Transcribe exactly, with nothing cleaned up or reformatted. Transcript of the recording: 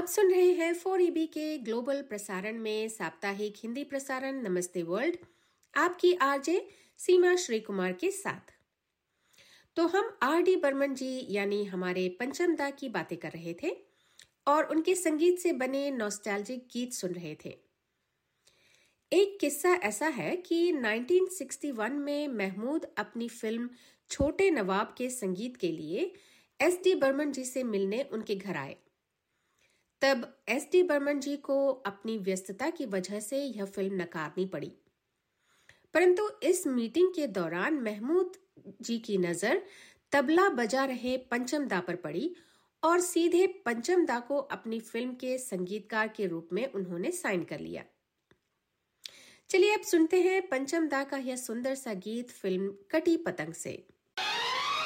सुन रहे हैं four E B के ग्लोबल प्रसारण में साप्ताहिक हिंदी प्रसारण नमस्ते वर्ल्ड, आपकी आरजे सीमा श्री कुमार के साथ। तो हम आर डी बर्मन जी यानी हमारे पंचम दा की बातें कर रहे थे और उनके संगीत से बने नॉस्टैल्जिक गीत सुन रहे थे। एक किस्सा ऐसा है कि उन्नीस सौ इकसठ में महमूद अपनी फिल्म छोटे नवाब के संगीत के लिए एस डी बर्मन जी से मिलने उनके घर आए। तब एस डी बर्मन जी को अपनी व्यस्तता की वजह से यह फिल्म नकारनी पड़ी, परंतु इस मीटिंग के दौरान महमूद जी की नजर तबला बजा रहे पंचम दा पर पड़ी और सीधे पंचम दा को अपनी फिल्म के संगीतकार के रूप में उन्होंने साइन कर लिया। चलिए अब सुनते हैं पंचम दा का यह सुंदर सा गीत फिल्म कटी पतंग से।